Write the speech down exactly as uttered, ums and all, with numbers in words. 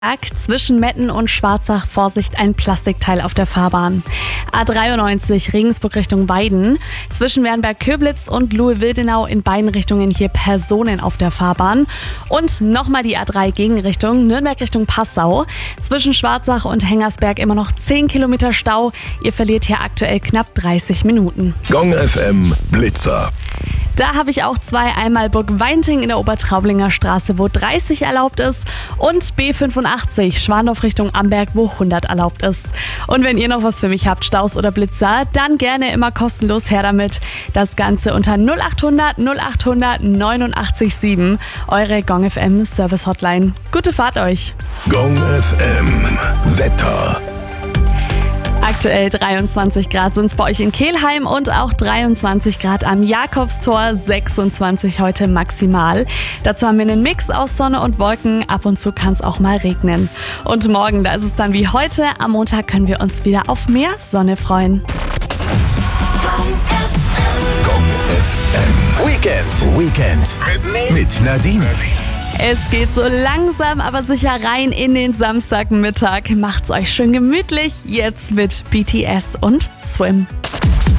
Zwischen Metten und Schwarzach, Vorsicht, ein Plastikteil auf der Fahrbahn. A dreiundneunzig Regensburg Richtung Weiden. Zwischen Wernberg-Köblitz und Luhe-Wildenau in beiden Richtungen hier Personen auf der Fahrbahn. Und nochmal die A drei Gegenrichtung, Nürnberg Richtung Passau. Zwischen Schwarzach und Hengersberg immer noch zehn Kilometer Stau. Ihr verliert hier aktuell knapp dreißig Minuten. Gong F M Blitzer. Da habe ich auch zwei, einmal Burg-Weinting in der Obertraublinger Straße, wo dreißig erlaubt ist, und B fünfundachtzig Schwandorf Richtung Amberg, wo hundert erlaubt ist. Und wenn ihr noch was für mich habt, Staus oder Blitzer, dann gerne immer kostenlos her damit. Das Ganze unter null acht hundert null acht hundert neunundachtzig sieben, eure Gong F M Service Hotline. Gute Fahrt euch! Gong F M Wetter. Aktuell dreiundzwanzig Grad sind es bei euch in Kelheim und auch dreiundzwanzig Grad am Jakobstor, sechsundzwanzig heute maximal. Dazu haben wir einen Mix aus Sonne und Wolken, ab und zu kann es auch mal regnen. Und morgen, da ist es dann wie heute, am Montag können wir uns wieder auf mehr Sonne freuen. Gong F M Weekend. Weekend. Mit Nadine. Es geht so langsam, aber sicher rein in den Samstagmittag. Macht's euch schön gemütlich, jetzt mit B T S und Swim.